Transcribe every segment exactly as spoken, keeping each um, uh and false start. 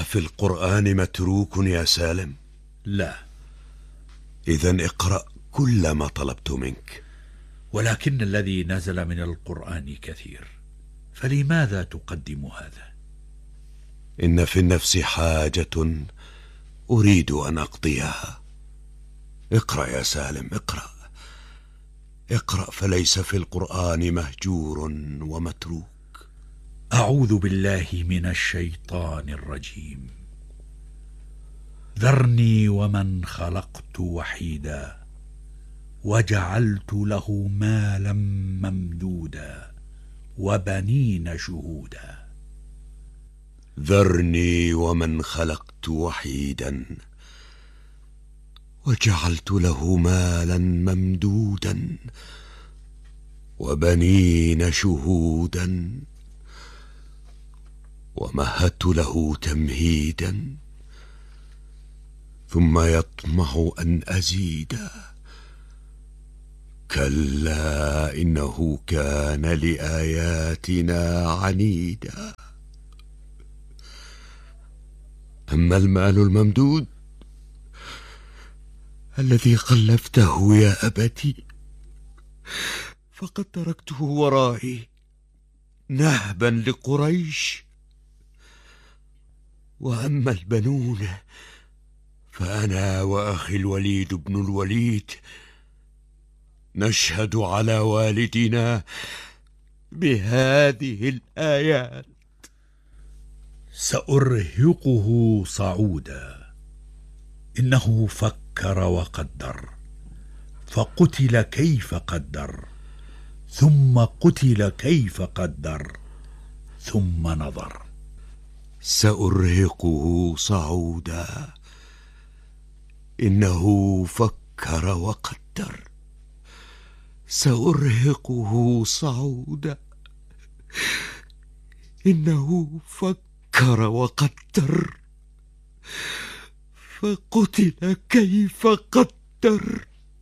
أفي القرآن متروك يا سالم؟ لا. إذن اقرأ كل ما طلبت منك. ولكن الذي نزل من القرآن كثير، فلماذا تقدم هذا؟ إن في النفس حاجة أريد أن أقضيها. اقرأ يا سالم، اقرأ اقرأ، فليس في القرآن مهجور ومتروك. أعوذ بالله من الشيطان الرجيم. ذرني ومن خلقت وحيدا وجعلت له مالا ممدودا وبنين شهودا. ذرني ومن خلقت وحيدا وجعلت له مالا ممدودا وبنين شهودا ومهدت له تمهيدا ثم يطمع أن أزيد. كلا إنه كان لآياتنا عنيدا. أما المال الممدود الذي خلفته يا أبتي فقد تركته ورائي نهبا لقريش. وأما البنون فأنا وأخي الوليد بن الوليد نشهد على والدنا بهذه الآيات. سأرهقه صعودا. إنه فكر وقدر فقتل كيف قدر ثم قتل كيف قدر ثم نظر. سأرهقه صعودا. إنه فكر وقدر. سأرهقه صعودا. إنه فكر وقدر فقتل كيف قدر.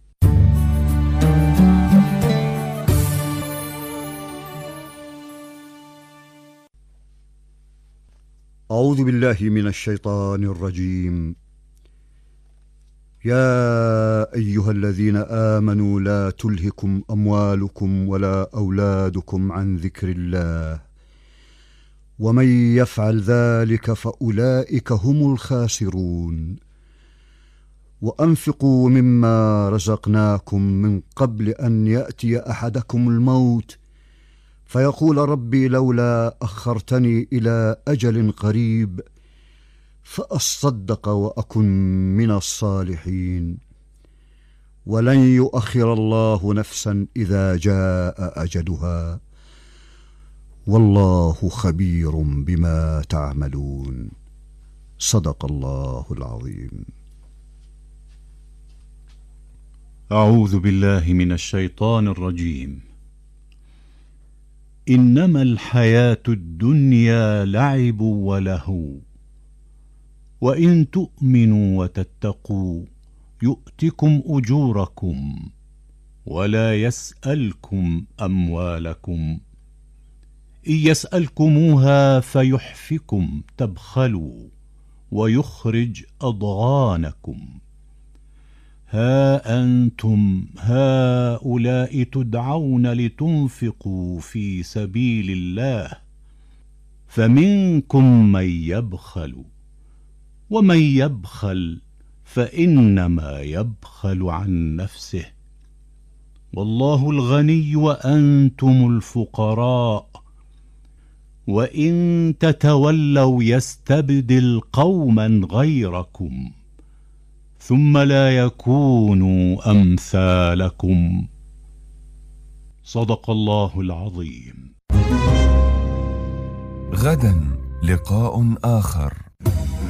أعوذ بالله من الشيطان الرجيم. يا أيها الذين آمنوا لا تلهكم أموالكم ولا أولادكم عن ذكر الله ومن يفعل ذلك فأولئك هم الخاسرون. وأنفقوا مما رزقناكم من قبل أن يأتي أحدكم الموت فيقول ربي لولا أخرتني إلى أجل قريب فأصدق وأكن من الصالحين. ولن يؤخر الله نفسا إذا جاء أجلها والله خبير بما تعملون. صدق الله العظيم. أعوذ بالله من الشيطان الرجيم. إنما الحياة الدنيا لعب ولهو وإن تؤمنوا وتتقوا يؤتكم أجوركم ولا يسألكم أموالكم. إن يسألكموها فيحفكم تبخلوا ويخرج أضغانكم. ها أنتم هؤلاء تدعون لتنفقوا في سبيل الله فمنكم من يبخل ومن يبخل فإنما يبخل عن نفسه والله الغني وأنتم الفقراء وإن تتولوا يستبدل قوما غيركم ثم لا يكونوا أمثالكم. صدق الله العظيم. غدا لقاء آخر.